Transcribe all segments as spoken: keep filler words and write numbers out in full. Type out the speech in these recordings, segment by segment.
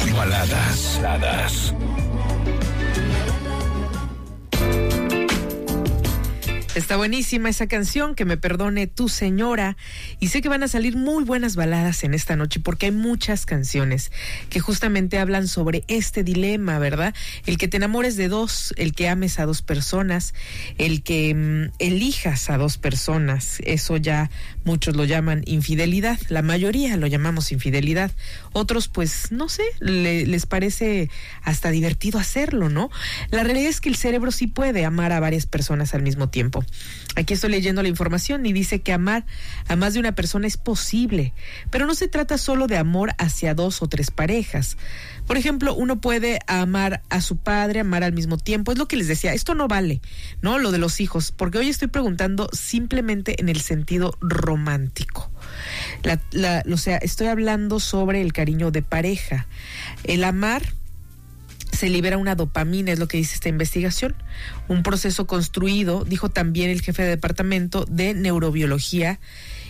Baladas. Baladas. Está buenísima esa canción, Que me perdone tu señora, y sé que van a salir muy buenas baladas en esta noche porque hay muchas canciones que justamente hablan sobre este dilema, ¿verdad? El que te enamores de dos, el que ames a dos personas, el que mm, elijas a dos personas, eso ya muchos lo llaman infidelidad, la mayoría lo llamamos infidelidad, otros pues no sé, le, les parece hasta divertido hacerlo, ¿no? La realidad es que el cerebro sí puede amar a varias personas al mismo tiempo. Aquí estoy leyendo la información y dice que amar a más de una persona es posible, pero no se trata solo de amor hacia dos o tres parejas. Por ejemplo, uno puede amar a su padre, amar al mismo tiempo. Es lo que les decía, esto no vale, ¿no? Lo de los hijos, porque hoy estoy preguntando simplemente en el sentido romántico. La, la, o sea, estoy hablando sobre el cariño de pareja. El amar se libera una dopamina, es lo que dice esta investigación, un proceso construido, dijo también el jefe de departamento de neurobiología,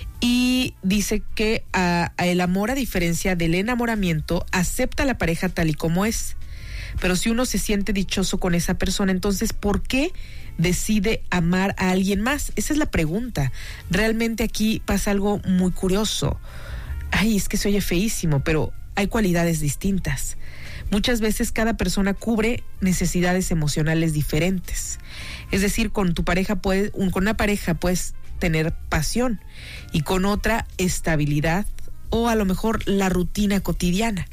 y dice que a, a el amor, a diferencia del enamoramiento, acepta a la pareja tal y como es, pero si uno se siente dichoso con esa persona, entonces ¿por qué decide amar a alguien más? Esa es la pregunta. Realmente aquí pasa algo muy curioso. Ay, es que se oye feísimo, pero hay cualidades distintas. Muchas veces cada persona cubre necesidades emocionales diferentes. Es decir, con tu pareja puedes, con una pareja puedes tener pasión y con otra estabilidad o a lo mejor la rutina cotidiana.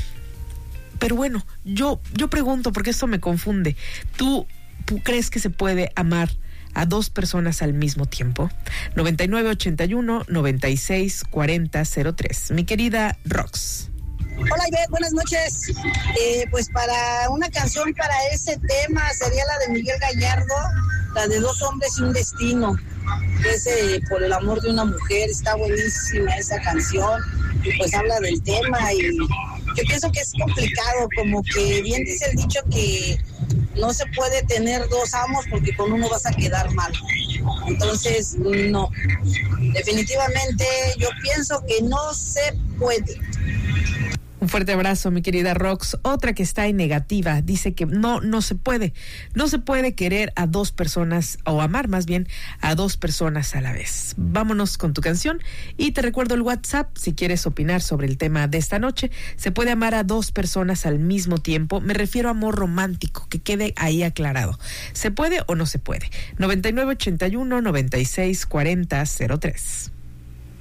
Pero bueno, yo, yo pregunto, porque esto me confunde. ¿Tú, tú crees que se puede amar a dos personas al mismo tiempo? noventa y nueve ochenta y uno noventa y seis cuarenta cero tres. Mi querida Rox. Hola Ivette, buenas noches. Eh, pues para una canción para ese tema sería la de Miguel Gallardo, la de Dos hombres y un destino. Ese Por el amor de una mujer, está buenísima esa canción y pues habla del tema, y yo pienso que es complicado, como que bien dice el dicho que no se puede tener dos amos porque con uno vas a quedar mal. Entonces, no, definitivamente yo pienso que no se puede. Un fuerte abrazo, mi querida Rox. Otra que está en negativa, dice que no, no se puede. No se puede querer a dos personas, o amar más bien, a dos personas a la vez. Vámonos con tu canción y te recuerdo el WhatsApp si quieres opinar sobre el tema de esta noche. Se puede amar a dos personas al mismo tiempo. Me refiero a amor romántico, que quede ahí aclarado. ¿Se puede o no se puede? noventa y nueve ochenta y uno noventa y seis cuarenta cero tres.